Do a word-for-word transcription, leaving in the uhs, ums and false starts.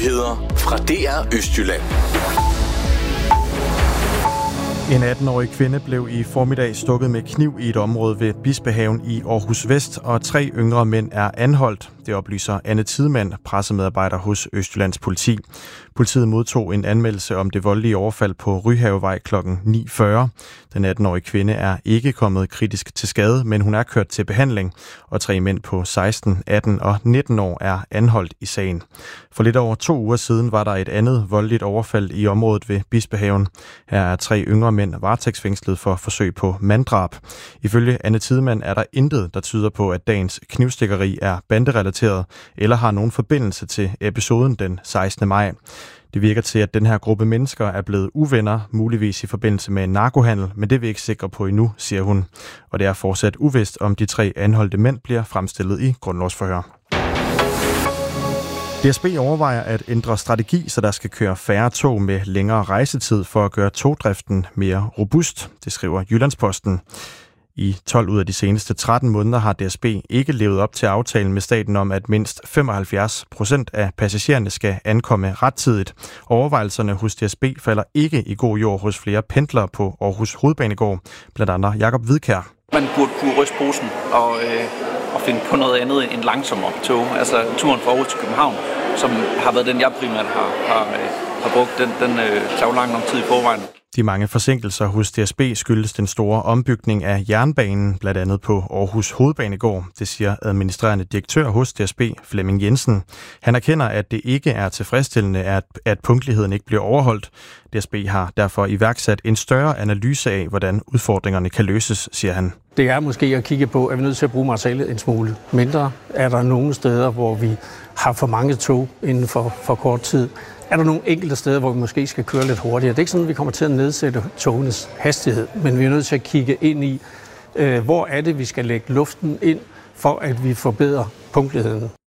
Nyheder fra D R Østjylland. En atten-årig kvinde blev i formiddag stukket med kniv i et område ved Bispehaven i Aarhus Vest, og tre yngre mænd er anholdt. Det oplyser Anne Tidemand, pressemedarbejder hos Østjyllands politi. Politiet modtog en anmeldelse om det voldelige overfald på Ryhavevej klokken ni fyrre. Den atten-årige kvinde er ikke kommet kritisk til skade, men hun er kørt til behandling, og tre mænd på seksten, atten og nitten år er anholdt i sagen. For lidt over to uger siden var der et andet voldeligt overfald i området ved Bispehaven. Her er tre yngre mænd varetægtsfængslet for forsøg på manddrab. Ifølge Anne Tidemand er der intet, der tyder på, at dagens knivstikkeri er banderelateret eller har nogen forbindelse til episoden den sekstende maj. Det virker til, at den her gruppe mennesker er blevet uvenner, muligvis i forbindelse med en narkohandel, men det er vi ikke sikre på endnu, siger hun. Og det er fortsat uvist, om de tre anholdte mænd bliver fremstillet i grundlovsforhør. D S B overvejer at ændre strategi, så der skal køre færre tog med længere rejsetid for at gøre togdriften mere robust, det skriver Jyllandsposten. I tolv ud af de seneste tretten måneder har D S B ikke levet op til aftalen med staten om, at mindst femoghalvfjerds procent af passagererne skal ankomme rettidigt. Overvejelserne hos D S B falder ikke i god jord hos flere pendlere på Aarhus Hovedbanegård, blandt andet Jakob Hvidkjær. Man burde kunne ryste posen og, øh, og finde på noget andet end langsommere tog. Altså turen fra Aarhus til København, som har været den, jeg primært har, har, har brugt, den, den øh, tager lang nok tid i forvejen. De mange forsinkelser hos D S B skyldes den store ombygning af jernbanen, blandt andet på Aarhus Hovedbanegård. Det siger administrerende direktør hos D S B, Flemming Jensen. Han erkender, at det ikke er tilfredsstillende, at, at punktligheden ikke bliver overholdt. D S B har derfor iværksat en større analyse af, hvordan udfordringerne kan løses, siger han. Det er måske at kigge på, at vi er nødt til at bruge materialet en smule mindre. Er der nogle steder, hvor vi har for mange tog inden for, for kort tid? Er der nogle enkelte steder, hvor vi måske skal køre lidt hurtigere? Det er ikke sådan, at vi kommer til at nedsætte togenes hastighed, men vi er nødt til at kigge ind i, øh, hvor er det, vi skal lægge luften ind, for at vi forbedrer punktligheden.